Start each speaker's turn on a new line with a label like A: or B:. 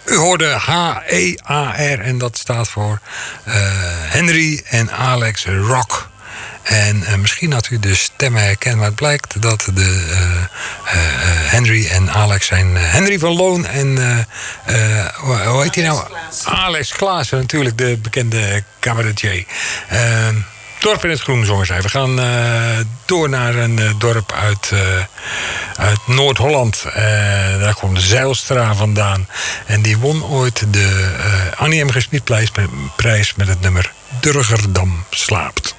A: U hoorde H-E-A-R en dat staat voor Henry en Alex Rock. En misschien had u de stemmen herkend, maar het blijkt dat de Henry en Alex zijn Henry van Loon en hoe heet hij nou? Alex Klaassen, natuurlijk de bekende cabaretier. Dorp in het Groen zongen zij. We gaan door naar een dorp uit Noord-Holland. Daar komt Zijlstra vandaan. En die won ooit de Annie M. G. Schmidprijs met het nummer Durgerdam slaapt.